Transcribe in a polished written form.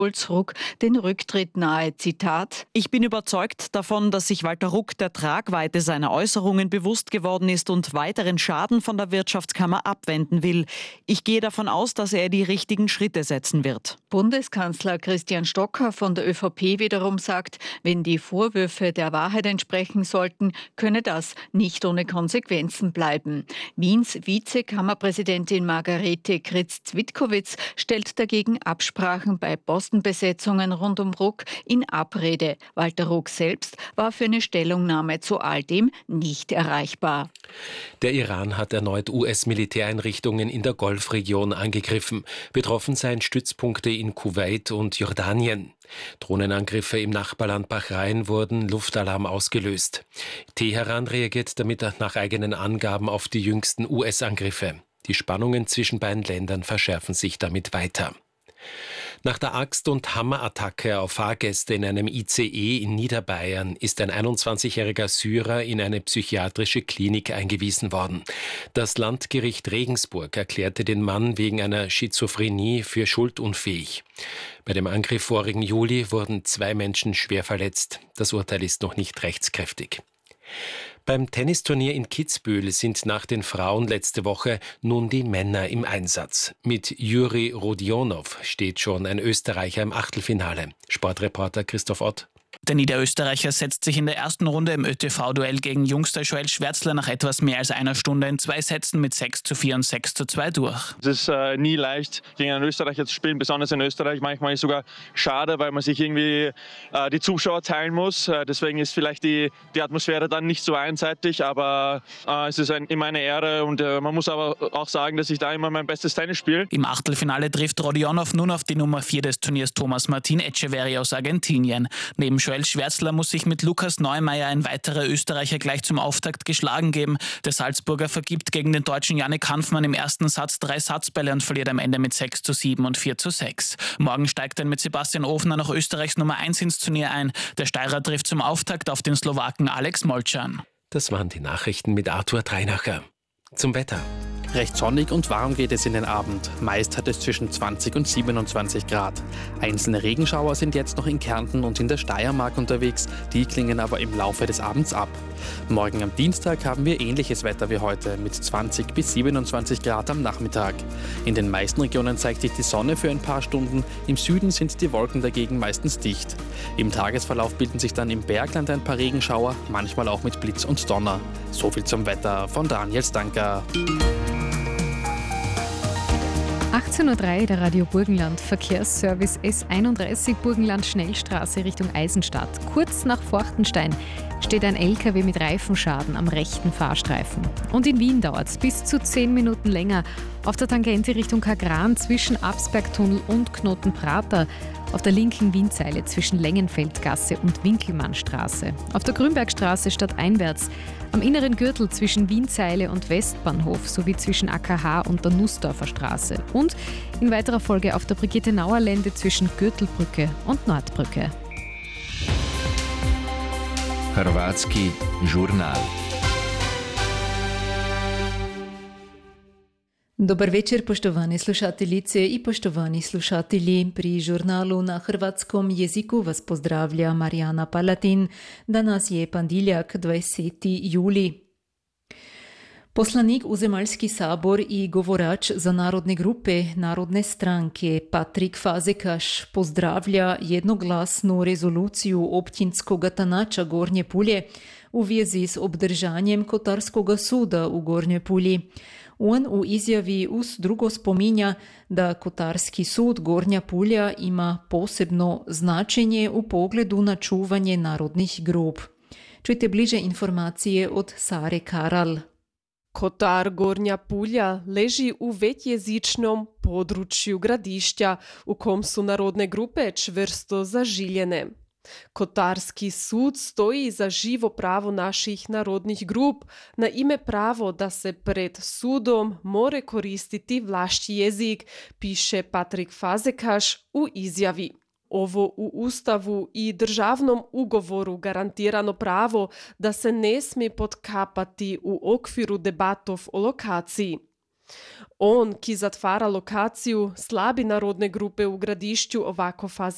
Ruck den Rücktritt nahe. Zitat: Ich bin überzeugt davon, dass sich Walter Ruck der Tragweite seiner Äußerungen bewusst geworden ist und weiteren Schaden von der Wirtschaftskammer abwenden will. Ich gehe davon aus, dass er die richtigen Schritte setzen wird. Bundeskanzler Christian Stocker von der ÖVP wiederum sagt, wenn die Vorwürfe der Wahrheit entsprechen sollten, könne das nicht ohne Konsequenzen bleiben. Wiens Vizekammerpräsidentin Margarete Kritz-Zwitkowitz stellt dagegen Absprachen bei Postenbesetzungen rund um Ruck in Abrede. Walter Ruck selbst war für eine Stellungnahme zu all dem nicht erreichbar. Der Iran hat erneut US-Militäreinrichtungen in der Golfregion angegriffen. Betroffen seien Stützpunkte in Kuwait und Jordanien. Drohnenangriffe im Nachbarland Bahrain wurden Luftalarm ausgelöst. Teheran reagiert damit nach eigenen Angaben auf die jüngsten US-Angriffe. Die Spannungen zwischen beiden Ländern verschärfen sich damit weiter. Nach der Axt- und Hammerattacke auf Fahrgäste in einem ICE in Niederbayern ist ein 21-jähriger Syrer in eine psychiatrische Klinik eingewiesen worden. Das Landgericht Regensburg erklärte den Mann wegen einer Schizophrenie für schuldunfähig. Bei dem Angriff vorigen Juli wurden 2 Menschen schwer verletzt. Das Urteil ist noch nicht rechtskräftig. Beim Tennisturnier in Kitzbühel sind nach den Frauen letzte Woche nun die Männer im Einsatz. Mit Juri Rodionov steht schon ein Österreicher im Achtelfinale. Sportreporter Christoph Ott. Der Niederösterreicher setzt sich in der ersten Runde im ÖTV-Duell gegen Jungster Joel Schwärzler nach etwas mehr als einer Stunde in 2 Sätzen mit 6:4 und 6:2 durch. Es ist nie leicht, gegen einen Österreicher zu spielen, besonders in Österreich. Manchmal ist es sogar schade, weil man sich irgendwie die Zuschauer teilen muss. Deswegen ist vielleicht die Atmosphäre dann nicht so einseitig, aber es ist immer eine Ehre und man muss aber auch sagen, dass ich da immer mein bestes Tennis spiele. Im Achtelfinale trifft Rodionov nun auf die Nummer 4 des Turniers Thomas Martin Echeverri aus Argentinien. Neben Joel Schwärzler muss sich mit Lukas Neumeier ein weiterer Österreicher gleich zum Auftakt geschlagen geben. Der Salzburger vergibt gegen den Deutschen Jannik Hanfmann im ersten Satz 3 Satzbälle und verliert am Ende mit 6:7 und 4:6. Morgen steigt er mit Sebastian Ofner noch Österreichs Nummer 1 ins Turnier ein. Der Steirer trifft zum Auftakt auf den Slowaken Alex Molcan. Das waren die Nachrichten mit Arthur Dreinacher. Zum Wetter. Recht sonnig und warm geht es in den Abend. Meist hat es zwischen 20 und 27 Grad. Einzelne Regenschauer sind jetzt noch in Kärnten und in der Steiermark unterwegs. Die klingen aber im Laufe des Abends ab. Morgen am Dienstag haben wir ähnliches Wetter wie heute mit 20 bis 27 Grad am Nachmittag. In den meisten Regionen zeigt sich die Sonne für ein paar Stunden. Im Süden sind die Wolken dagegen meistens dicht. Im Tagesverlauf bilden sich dann im Bergland ein paar Regenschauer, manchmal auch mit Blitz und Donner. So viel zum Wetter von Daniel Stanker. 18:03 Uhr, der Radio Burgenland, Verkehrsservice S31 Burgenland Schnellstraße Richtung Eisenstadt. Kurz nach Forchtenstein steht ein LKW mit Reifenschaden am rechten Fahrstreifen. Und in Wien dauert es bis zu 10 Minuten länger auf der Tangente Richtung Kagran zwischen Absbergtunnel und Knotenprater, auf der linken Wienzeile zwischen Längenfeldgasse und Winkelmannstraße, auf der Grünbergstraße stadteinwärts, am inneren Gürtel zwischen Wienzeile und Westbahnhof sowie zwischen AKH und der Nussdorfer Straße und in weiterer Folge auf der Brigitte-Nauer-Lände zwischen Gürtelbrücke und Nordbrücke. Hrvatski žurnal. Dobar večer, poštovane slušateljice i poštovani slušatelji. Pri žurnalu na hrvatskom jeziku vas pozdravlja Marijana Palatin. Danas je ponedjeljak, 20. juli. Poslanik u Zemaljski sabor i govorač za narodne grupe Narodne stranke Patrik Fazekaš pozdravlja jednoglasnu rezoluciju općinskog tanača Gornje Pulje u vezi s obdržanjem Kotarskog suda u Gornjoj Pulji. On u izjavi uz drugo spominja da Kotarski sud Gornja Pulja ima posebno značenje u pogledu na čuvanje narodnih grob. Čujte bliže informacije od Sare Karal. Kotar Gornja Pulja leži u većjezičnom području gradišća u kom su narodne grupe čvrsto zažiljene. Kotarski sud stoji za živo pravo naših narodnih grup, na ime pravo da se pred sudom more koristiti vlaški jezik, piše Patrik Fazekaš u izjavi. Ovo u Ustavu i državnom ugovoru garantirano pravo da se ne smije potkapati u okviru debatov o lokaciji. On, ki zatvara lokaciju, slabi narodne grupe u gradišću, ovako Fazekaš